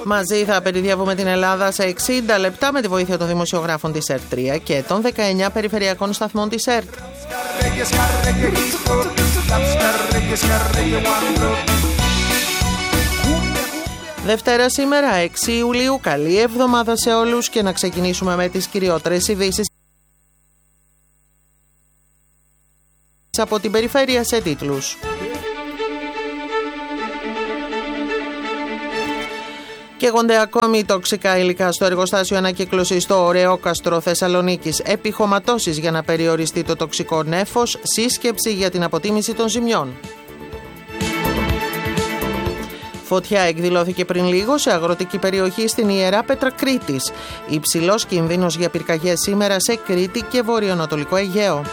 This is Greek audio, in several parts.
Μαζί θα περιδιαβούμε την Ελλάδα σε 60 λεπτά με τη βοήθεια των δημοσιογράφων της ΕΡΤ3 και των 19 περιφερειακών σταθμών της ΕΡΤ. Δευτέρα σήμερα, 6 Ιουλίου. Καλή εβδομάδα σε όλους και να ξεκινήσουμε με τις κυριότερες ειδήσεις από την περιφέρεια σε τίτλους. Καίγονται ακόμη τοξικά υλικά στο εργοστάσιο ανακύκλωσης στο Ωρεόκαστρο Θεσσαλονίκης. Επιχωματώσεις για να περιοριστεί το τοξικό νέφος. Σύσκεψη για την αποτίμηση των ζημιών. Φωτιά εκδηλώθηκε πριν λίγο σε αγροτική περιοχή στην Ιερά Πέτρα Κρήτης. Υψηλός κινδύνος για πυρκαγιές σήμερα σε Κρήτη και βορειοανατολικό Αιγαίο.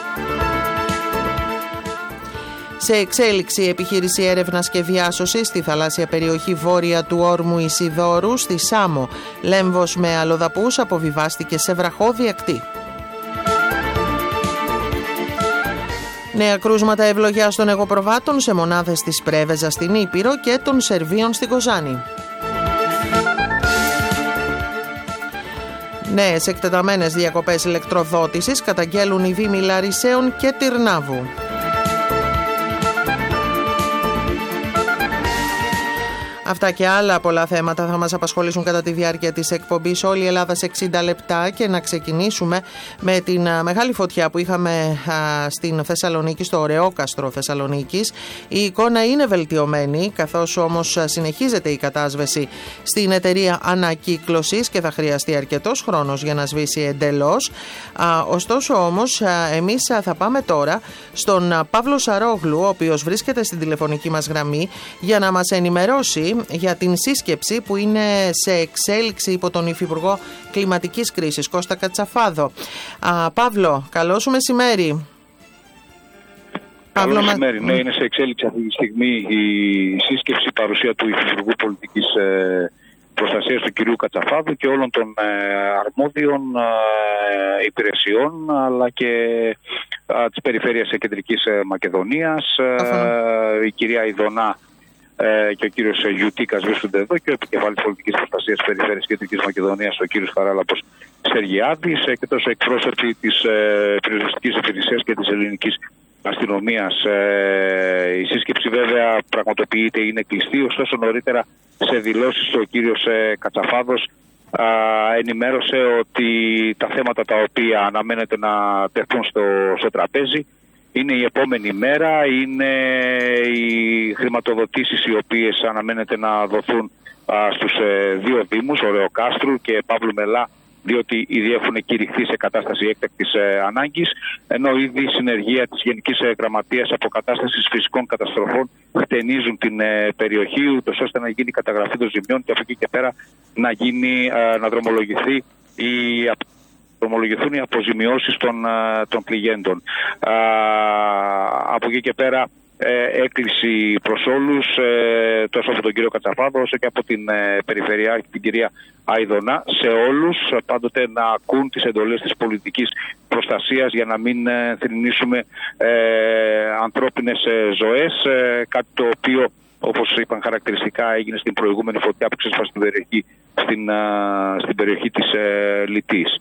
Σε εξέλιξη επιχείρηση έρευνας και διάσωσης στη θαλάσσια περιοχή βόρεια του όρμου Ισιδώρου στη Σάμο. Λέμβος με αλλοδαπούς αποβιβάστηκε σε βραχώδη ακτή. Νέα κρούσματα ευλογιάς των εγωπροβάτων σε μονάδες της Πρέβεζα στην Ήπειρο και των Σερβίων στην Κοζάνη. Νέες εκτεταμένες διακοπές ηλεκτροδότησης καταγγέλουν οι Δήμοι Λαρισαίων και Τυρνάβου. Αυτά και άλλα πολλά θέματα θα μας απασχολήσουν κατά τη διάρκεια της εκπομπής Όλη η Ελλάδα σε 60 λεπτά και να ξεκινήσουμε με την μεγάλη φωτιά που είχαμε στην Θεσσαλονίκη, στο Ωρεόκαστρο Θεσσαλονίκης. Η εικόνα είναι βελτιωμένη, καθώς όμως συνεχίζεται η κατάσβεση στην εταιρεία ανακύκλωσης και θα χρειαστεί αρκετός χρόνος για να σβήσει εντελώς. Ωστόσο όμως εμείς θα πάμε τώρα στον Παύλο Σαρόγλου, ο οποίος βρίσκεται στην τηλεφωνική μας γραμμή για να μας ενημερώσει για την σύσκεψη που είναι σε εξέλιξη υπό τον Υφυπουργό Κλιματικής Κρίσης Κώστα Κατσαφάδο. Παύλο, καλό σου μεσημέρι. Καλό μεσημέρι. Ναι, είναι σε εξέλιξη αυτή τη στιγμή η σύσκεψη παρουσία του Υφυπουργού Πολιτικής Προστασίας του κυρίου Κατσαφάδου και όλων των αρμόδιων υπηρεσιών αλλά και της περιφέρειας Κεντρικής Μακεδονίας. Η κυρία Ιδονά και ο κύριος Γιουτίκας βρίσκονται εδώ και ο επικεφαλής πολιτικής προστασίας της περιφέρειας Κεντρικής Μακεδονίας, ο κύριος Χαράλαμπος Σεργιάδης, και τόσο εκπρόσωποι της πυροσβεστικής υπηρεσίας και της ελληνικής αστυνομίας. Η σύσκεψη βέβαια πραγματοποιείται, είναι κλειστή, ωστόσο νωρίτερα σε δηλώσεις ο κύριος Κατσαφάδος ενημέρωσε ότι τα θέματα τα οποία αναμένεται να τεθούν στο τραπέζι είναι η επόμενη μέρα, είναι οι χρηματοδοτήσεις οι οποίες αναμένεται να δοθούν στους δύο δήμους, Ωρεοκάστρου και Παύλου Μελά, διότι ήδη έχουν κηρυχθεί σε κατάσταση έκτακτης ανάγκης, ενώ ήδη η συνεργεία της Γενικής Γραμματείας Αποκατάστασης Φυσικών Καταστροφών χτενίζουν την περιοχή, ούτως ώστε να γίνει καταγραφή των ζημιών και από εκεί και πέρα να δρομολογηθούν οι αποζημιώσεις των πληγέντων. Από εκεί και πέρα έκκληση προς όλους, τόσο από τον κύριο Κατσαφάδο όσο και από την Περιφερειάρχη την κυρία Αιδονά, σε όλους πάντοτε να ακούν τις εντολές της πολιτικής προστασίας για να μην θρηνήσουμε ανθρώπινες ζωές, κάτι το οποίο, όπως είπαν χαρακτηριστικά, έγινε στην προηγούμενη φωτιά που ξέσπασε στην περιοχή της Λιτής.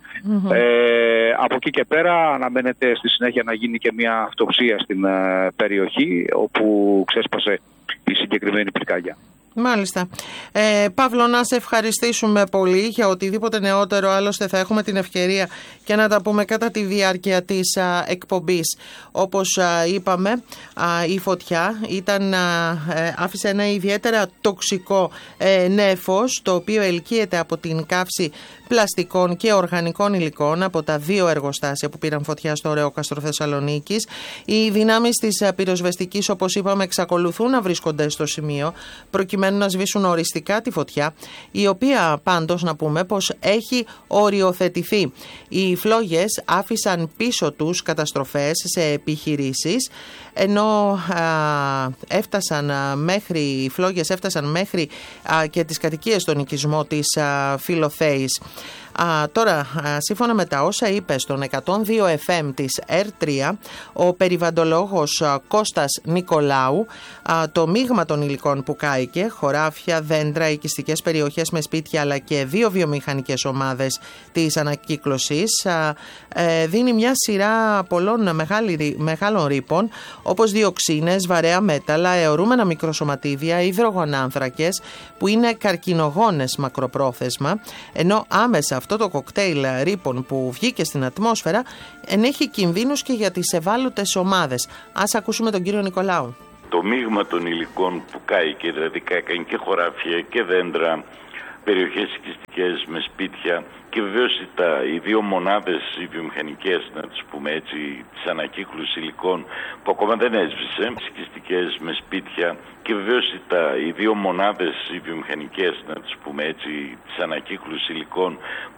Από εκεί και πέρα αναμένεται στη συνέχεια να γίνει και μια αυτοψία στην περιοχή όπου ξέσπασε η συγκεκριμένη πυρκαγιά. Μάλιστα. Παύλο, να σε ευχαριστήσουμε πολύ για οτιδήποτε νεότερο, άλλωστε θα έχουμε την ευκαιρία και να τα πούμε κατά τη διάρκεια της εκπομπής. Όπως είπαμε, η φωτιά άφησε ένα ιδιαίτερα τοξικό νέφος, το οποίο ελκύεται από την καύση πλαστικών και οργανικών υλικών από τα δύο εργοστάσια που πήραν φωτιά στο Ωρεόκαστρο Θεσσαλονίκης. Οι δυνάμεις της πυροσβεστικής, όπως είπαμε, εξακολουθούν να βρίσκονται στο σημείο προκειμένου να σβήσουν οριστικά τη φωτιά, η οποία πάντως να πούμε πως έχει οριοθετηθεί. Οι φλόγες άφησαν πίσω τους καταστροφές σε επιχειρήσεις, ενώ οι φλόγες έφτασαν μέχρι και τις κατοικίες στον οικισμό της Φιλοθέης. Τώρα, σύμφωνα με τα όσα είπε στον 102 FM της R3, ο περιβαντολόγος Κώστας Νικολάου, το μείγμα των υλικών που κάηκε, χωράφια, δέντρα, οικιστικές περιοχές με σπίτια αλλά και 2 βιομηχανικές ομάδες της ανακύκλωσης, δίνει μια σειρά πολλών μεγάλων ρήπων, όπως διοξίνες, βαρέα μέταλλα, αιωρούμενα μικροσωματίδια, υδρογονάνθρακες που είναι καρκινογόνες μακροπρόθεσμα, ενώ άμεσα αυτό το κοκτέιλ ρήπων που βγήκε στην ατμόσφαιρα ενέχει κινδύνους και για τις ευάλωτες ομάδες. Ας ακούσουμε τον κύριο Νικολάου. Το μείγμα των υλικών που κάηκε, δηλαδή κάηκαν και χωράφια και δέντρα, περιοχές οικιστικές με σπίτια και βεβαίως οι 2 μονάδες οι βιομηχανικές, να τις πούμε έτσι, της ανακύκλωσης υλικών που ακόμα δεν έσβησε, οικιστικές με σπίτια και βεβαίως οι 2 μονάδες οι βιομηχανικές, να τις πούμε έτσι, της ανακύκλωσης υλικών